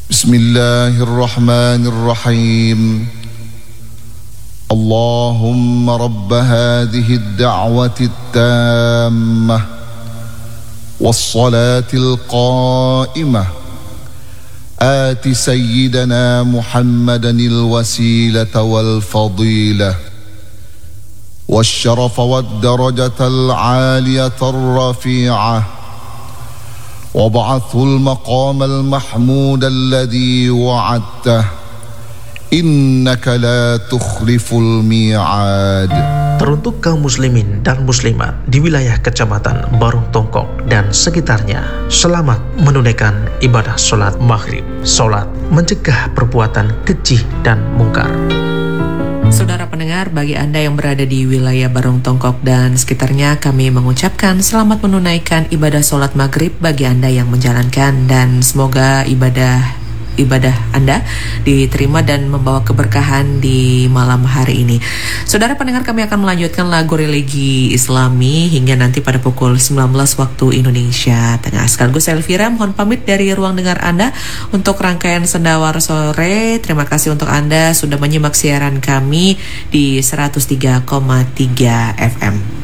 بسم الله الرحمن الرحيم اللهم رب هذه الدعوة التامة والصلاة القائمة آت سيدنا محمدا الوسيلة والفضيلة والشرف والدرجة العالية الرفيعة وابعثه المقام المحمود الذي وعدته إنك لا تخلف الميعاد. Teruntuk kaum muslimin dan muslimat di wilayah Kecamatan Barung Tongkok dan sekitarnya, selamat menunaikan ibadah sholat maghrib. Sholat mencegah perbuatan keji dan mungkar. Saudara pendengar, bagi Anda yang berada di wilayah Barung Tongkok dan sekitarnya, kami mengucapkan selamat menunaikan ibadah sholat maghrib bagi Anda yang menjalankan, dan semoga ibadah Anda diterima dan membawa keberkahan di malam hari ini. Saudara pendengar, kami akan melanjutkan lagu religi Islami hingga nanti pada pukul 19 waktu Indonesia Tengah. Sekaligus Elvira mohon pamit dari ruang dengar Anda untuk rangkaian Sendawar Sore. Terima kasih untuk Anda sudah menyimak siaran kami di 103,3 FM.